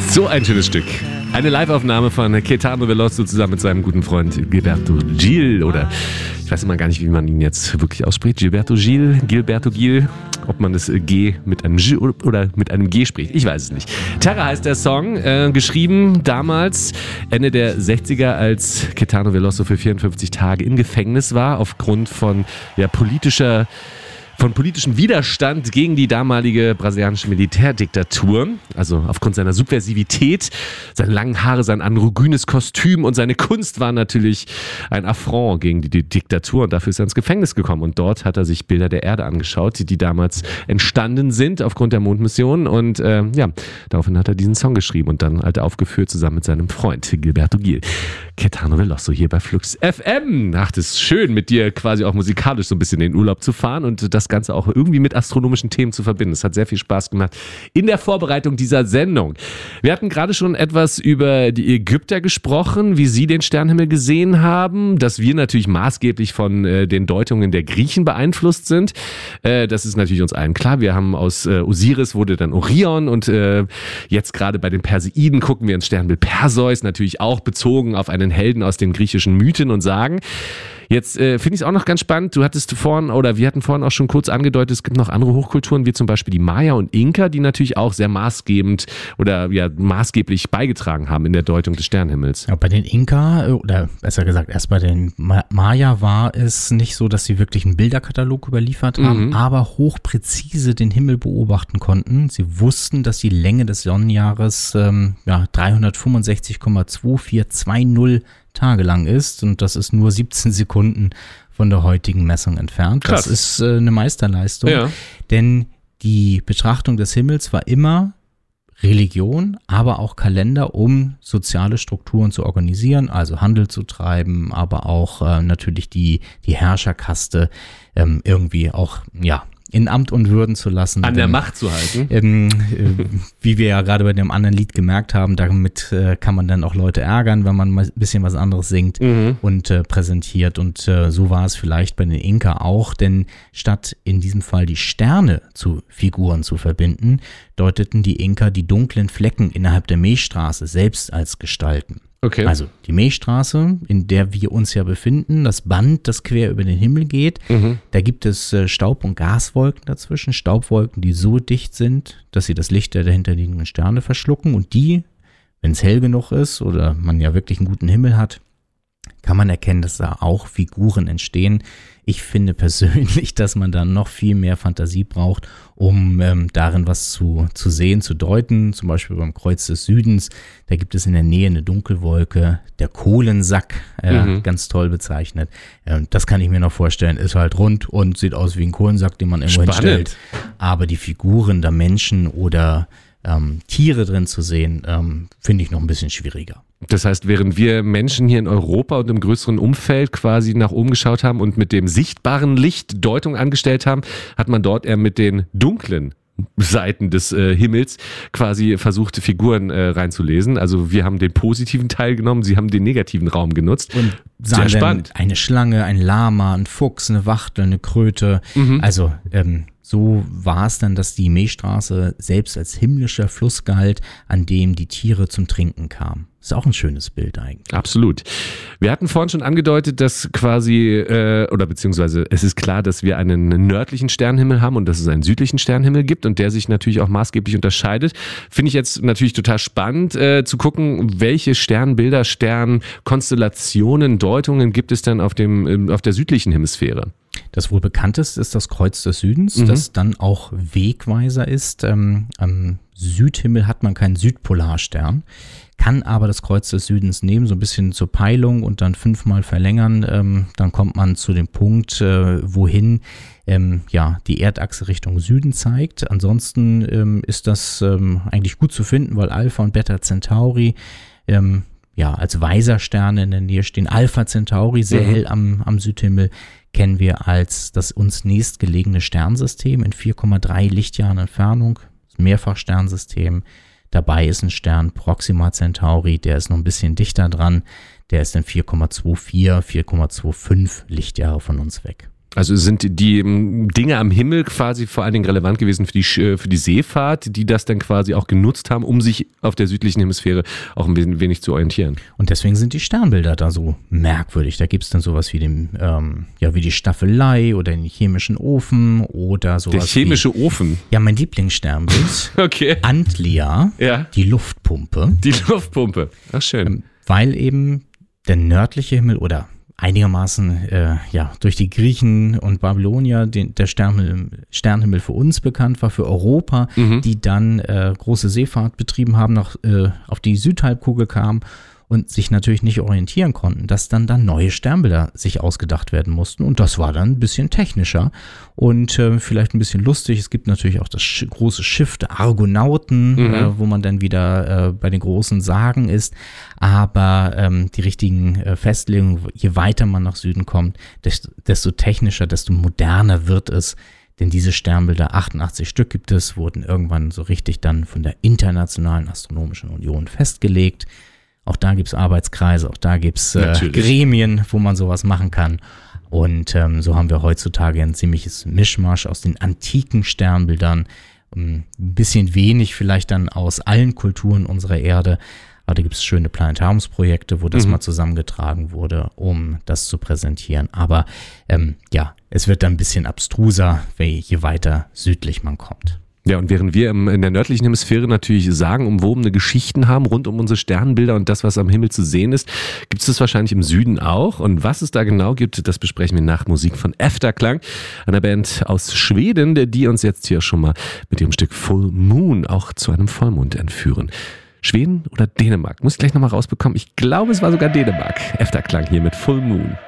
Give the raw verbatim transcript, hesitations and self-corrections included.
So ein schönes Stück. Eine Live-Aufnahme von Caetano Veloso zusammen mit seinem guten Freund Gilberto Gil oder ich weiß immer gar nicht, wie man ihn jetzt wirklich ausspricht. Gilberto Gil, Gilberto Gil, ob man das G mit einem G oder mit einem G spricht. Ich weiß es nicht. Terra heißt der Song, äh, geschrieben damals Ende der sechziger, als Caetano Veloso für vierundfünfzig Tage im Gefängnis war aufgrund von ja, politischer von politischem Widerstand gegen die damalige brasilianische Militärdiktatur, also aufgrund seiner Subversivität, seine langen Haare, sein androgynes Kostüm und seine Kunst waren natürlich ein Affront gegen die, die Diktatur und dafür ist er ins Gefängnis gekommen und dort hat er sich Bilder der Erde angeschaut, die, die damals entstanden sind aufgrund der Mondmission und äh, ja, daraufhin hat er diesen Song geschrieben und dann hat er aufgeführt zusammen mit seinem Freund Gilberto Gil. Caetano Veloso hier bei Flux F M. Ach, das ist schön, mit dir quasi auch musikalisch so ein bisschen in den Urlaub zu fahren und das Ganze auch irgendwie mit astronomischen Themen zu verbinden. Es hat sehr viel Spaß gemacht in der Vorbereitung dieser Sendung. Wir hatten gerade schon etwas über die Ägypter gesprochen, wie sie den Sternenhimmel gesehen haben, dass wir natürlich maßgeblich von äh, den Deutungen der Griechen beeinflusst sind. Äh, das ist natürlich uns allen klar. Wir haben aus äh, Osiris wurde dann Orion und äh, jetzt gerade bei den Perseiden gucken wir ins Sternbild Perseus, natürlich auch bezogen auf einen Helden aus den griechischen Mythen und Sagen. Jetzt äh, finde ich es auch noch ganz spannend, du hattest vorhin, oder wir hatten vorhin auch schon kurz angedeutet, es gibt noch andere Hochkulturen, wie zum Beispiel die Maya und Inka, die natürlich auch sehr maßgebend oder ja maßgeblich beigetragen haben in der Deutung des Sternenhimmels. Ja, bei den Inka, oder besser gesagt erst bei den Ma- Maya war es nicht so, dass sie wirklich einen Bilderkatalog überliefert haben, mhm. aber hochpräzise den Himmel beobachten konnten. Sie wussten, dass die Länge des Sonnenjahres ähm, ja, dreihundertfünfundsechzig Komma zwei vier zwei null Tage lang ist und das ist nur siebzehn Sekunden von der heutigen Messung entfernt. Krass. Das ist äh, eine Meisterleistung, ja. Denn die Betrachtung des Himmels war immer Religion, aber auch Kalender, um soziale Strukturen zu organisieren, also Handel zu treiben, aber auch äh, natürlich die, die Herrscherkaste ähm, irgendwie auch, ja, in Amt und Würden zu lassen. An der denn, Macht zu halten. Ähm, äh, wie wir ja gerade bei dem anderen Lied gemerkt haben, damit äh, kann man dann auch Leute ärgern, wenn man mal ein bisschen was anderes singt mhm. und äh, präsentiert. Und äh, so war es vielleicht bei den Inka auch, denn statt in diesem Fall die Sterne zu Figuren zu verbinden, deuteten die Inka die dunklen Flecken innerhalb der Milchstraße selbst als Gestalten. Okay. Also die Milchstraße, in der wir uns ja befinden, das Band, das quer über den Himmel geht, mhm. da gibt es äh, Staub- und Gaswolken dazwischen, Staubwolken, die so dicht sind, dass sie das Licht der dahinterliegenden Sterne verschlucken und die, wenn es hell genug ist oder man ja wirklich einen guten Himmel hat, kann man erkennen, dass da auch Figuren entstehen. Ich finde persönlich, dass man da noch viel mehr Fantasie braucht, um ähm, darin was zu, zu sehen, zu deuten. Zum Beispiel beim Kreuz des Südens, da gibt es in der Nähe eine Dunkelwolke, der Kohlensack, äh, mhm. ganz toll bezeichnet. Äh, das kann ich mir noch vorstellen, ist halt rund und sieht aus wie ein Kohlensack, den man irgendwo hinstellt. Aber die Figuren der Menschen oder ähm, Tiere drin zu sehen, ähm, finde ich noch ein bisschen schwieriger. Das heißt, während wir Menschen hier in Europa und im größeren Umfeld quasi nach oben geschaut haben und mit dem sichtbaren Licht Deutung angestellt haben, hat man dort eher mit den dunklen Seiten des äh, Himmels quasi versucht, Figuren äh, reinzulesen. Also wir haben den positiven Teil genommen, sie haben den negativen Raum genutzt. Und sehr spannend. Eine Schlange, ein Lama, ein Fuchs, eine Wachtel, eine Kröte. Mhm. Also ähm, so war es dann, dass die Milchstraße selbst als himmlischer Fluss galt, an dem die Tiere zum Trinken kamen. Ist auch ein schönes Bild eigentlich. Absolut. Wir hatten vorhin schon angedeutet, dass quasi, äh, oder beziehungsweise es ist klar, dass wir einen nördlichen Sternenhimmel haben und dass es einen südlichen Sternenhimmel gibt und der sich natürlich auch maßgeblich unterscheidet. Finde ich jetzt natürlich total spannend äh, zu gucken, welche Sternbilder, Sternkonstellationen, Deutungen gibt es denn auf dem, auf der südlichen Hemisphäre? Das wohl bekannteste ist das Kreuz des Südens, mhm. das dann auch Wegweiser ist. Ähm, am Südhimmel hat man keinen Südpolarstern, kann aber das Kreuz des Südens nehmen, so ein bisschen zur Peilung und dann fünfmal verlängern. Ähm, dann kommt man zu dem Punkt, äh, wohin ähm, ja, die Erdachse Richtung Süden zeigt. Ansonsten ähm, ist das ähm, eigentlich gut zu finden, weil Alpha und Beta Centauri ähm, ja, als Weisersterne in der Nähe stehen. Alpha Centauri, sehr mhm. hell am, am Südhimmel, kennen wir als das uns nächstgelegene Sternsystem in vier Komma drei Lichtjahren Entfernung. Mehrfachsternsystem. Dabei ist ein Stern Proxima Centauri, der ist noch ein bisschen dichter dran. Der ist in vier Komma zwei vier, vier Komma zwei fünf Lichtjahre von uns weg. Also sind die Dinge am Himmel quasi vor allen Dingen relevant gewesen für die, für die Seefahrt, die das dann quasi auch genutzt haben, um sich auf der südlichen Hemisphäre auch ein wenig zu orientieren. Und deswegen sind die Sternbilder da so merkwürdig. Da gibt es dann sowas wie, den, ähm, ja, wie die Staffelei oder den chemischen Ofen oder sowas. Der chemische wie, Ofen? Ja, mein Lieblingssternbild. Okay. Antlia, ja. Die Luftpumpe. Die Luftpumpe, ach schön. Weil eben der nördliche Himmel oder einigermaßen äh, ja, durch die Griechen und Babylonier den, der Sternhimmel, Sternhimmel für uns bekannt war, für Europa, mhm. die dann äh, große Seefahrt betrieben haben, nach, äh, auf die Südhalbkugel kamen und sich natürlich nicht orientieren konnten, dass dann dann neue Sternbilder sich ausgedacht werden mussten und das war dann ein bisschen technischer und äh, vielleicht ein bisschen lustig. Es gibt natürlich auch das sch- große Schiff der Argonauten, mhm. äh, wo man dann wieder äh, bei den großen Sagen ist, aber ähm, die richtigen äh, Festlegungen, je weiter man nach Süden kommt, desto, desto technischer, desto moderner wird es. Denn diese Sternbilder, achtundachtzig Stück gibt es, wurden irgendwann so richtig dann von der Internationalen Astronomischen Union festgelegt. Auch da gibt es Arbeitskreise, auch da gibt es äh, Gremien, wo man sowas machen kann. Und ähm, so haben wir heutzutage ein ziemliches Mischmasch aus den antiken Sternbildern. Ein bisschen wenig vielleicht dann aus allen Kulturen unserer Erde. Aber da gibt es schöne Planetariumsprojekte, wo das mhm. mal zusammengetragen wurde, um das zu präsentieren. Aber ähm, ja, es wird dann ein bisschen abstruser, je weiter südlich man kommt. Ja, und während wir in der nördlichen Hemisphäre natürlich sagenumwobene Geschichten haben rund um unsere Sternbilder und das, was am Himmel zu sehen ist, gibt es das wahrscheinlich im Süden auch. Und was es da genau gibt, das besprechen wir nach Musik von Efterklang, einer Band aus Schweden, die uns jetzt hier schon mal mit ihrem Stück Full Moon auch zu einem Vollmond entführen. Schweden oder Dänemark? Muss ich gleich nochmal rausbekommen. Ich glaube, es war sogar Dänemark. Efterklang hier mit Full Moon.